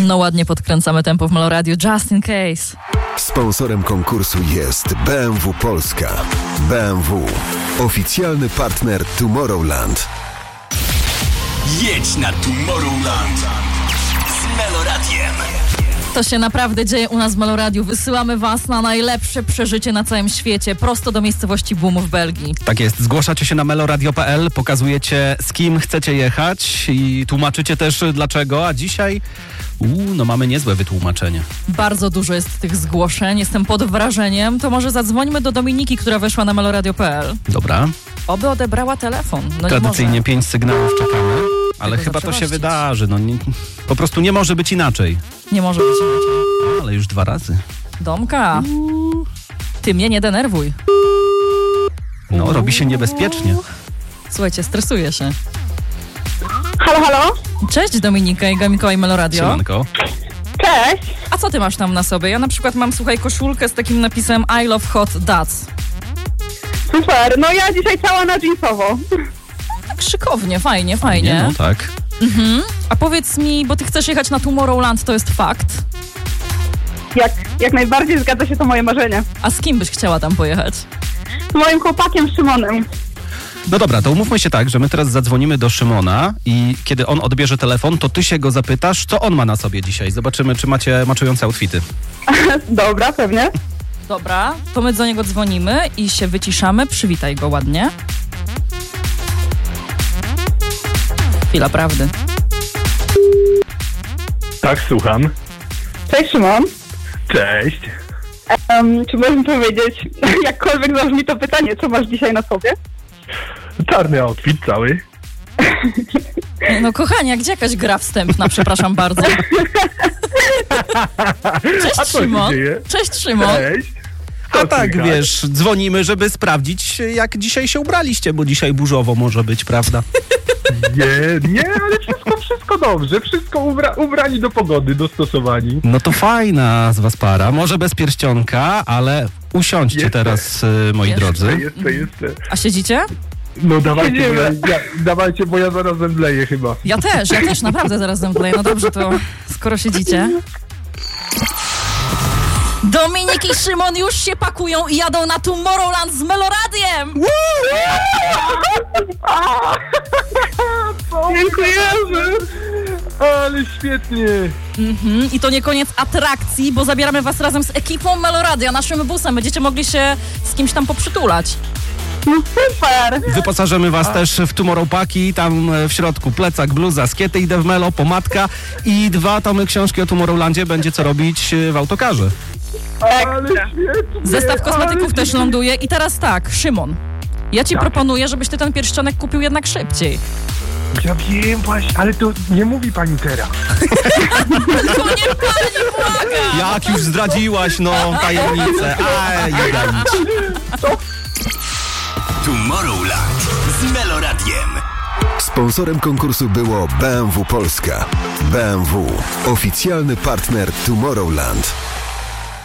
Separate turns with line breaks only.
No ładnie podkręcamy tempo w Meloradiu, just in case.
Sponsorem konkursu jest BMW Polska. BMW. Oficjalny partner Tomorrowland.
Jedź na Tomorrowland z Meloradiem.
To się naprawdę dzieje u nas w Meloradiu. Wysyłamy was na najlepsze przeżycie na całym świecie, prosto do miejscowości Bum w Belgii.
Tak jest, zgłaszacie się na meloradio.pl, pokazujecie z kim chcecie jechać i tłumaczycie też dlaczego, a dzisiaj no mamy niezłe wytłumaczenie.
Bardzo dużo jest tych zgłoszeń, jestem pod wrażeniem. To może zadzwońmy do Dominiki, która weszła na meloradio.pl.
Dobra.
Oby odebrała telefon. No
tradycyjnie 5 sygnałów czekamy, ale
tego
chyba to się
zaprzepaścić.
wydarzy. Po prostu nie może być inaczej.
Nie może być inaczej.
Ale już 2 razy.
Domka, ty mnie nie denerwuj.
No, robi się niebezpiecznie.
Słuchajcie, stresuję się.
Halo, halo?
Cześć Dominika i Mikołaj Meloradio.
Siemanko.
Cześć.
A co ty masz tam na sobie? Ja na przykład mam, słuchaj, koszulkę z takim napisem I love hot dads.
Super. No ja dzisiaj cała na jeansowo.
Tak szykownie, fajnie,
Nie,
fajnie.
no tak.
A powiedz mi, bo ty chcesz jechać na Tomorrowland, to jest fakt.
Jak najbardziej zgadza się to moje marzenie.
A z kim byś chciała tam pojechać?
Z moim chłopakiem Szymonem.
No dobra, to umówmy się tak, że my teraz zadzwonimy do Szymona i kiedy on odbierze telefon, to ty się go zapytasz, co on ma na sobie dzisiaj. Zobaczymy, czy macie maczujące outfity.
Dobra, pewnie.
Dobra, to my do niego dzwonimy i się wyciszamy. Przywitaj go ładnie. Chwila prawdy.
Tak, słucham.
Cześć Szymon.
Cześć.
Czy możesz mi powiedzieć, jakkolwiek zabrzmi to pytanie, co masz dzisiaj na sobie?
Czarny outfit cały.
No kochanie, gdzie jakaś gra wstępna, przepraszam bardzo.
A
Cześć
co
Szymon.
się dzieje?
Cześć Szymon.
Cześć.
A
Co
tak,
słychać?
wiesz, dzwonimy, żeby sprawdzić, jak dzisiaj się ubraliście, bo dzisiaj burzowo może być, prawda?
Nie, ale wszystko dobrze. Wszystko ubrani do pogody, dostosowani.
No to fajna z was para, może bez pierścionka, ale usiądźcie
Jeszcze.
teraz, moi
Jeszcze.
drodzy.
Jeszcze.
A siedzicie?
No dawajcie, bo ja zaraz zemdleję chyba.
Ja też, naprawdę zaraz zemdleję. No dobrze, to skoro siedzicie. Dominik i Szymon już się pakują i jadą na Tomorrowland z Meloradiem!
Dziękujemy. Ale świetnie.
I to nie koniec atrakcji, bo zabieramy was razem z ekipą Meloradia, naszym busem. Będziecie mogli się z kimś tam poprzytulać.
No super.
Wyposażymy was też w Tomorrow Paki, tam w środku plecak, bluza, skiety, idę w melo, pomadka i 2 tomy książki o Tomorrowlandzie będzie co robić w autokarze.
Ale świetnie.
Zestaw kosmetyków też ląduje. I teraz tak, Szymon, ja ci proponuję, żebyś ty ten pierścionek kupił jednak szybciej.
Ja wiem właśnie, ale to nie mówi pani teraz.
To nie pani błaga!
Jak już zdradziłaś, tajemnicę. Nie daj nic.
Tomorrowland z Meloradiem.
Sponsorem konkursu było BMW Polska. BMW. Oficjalny partner Tomorrowland.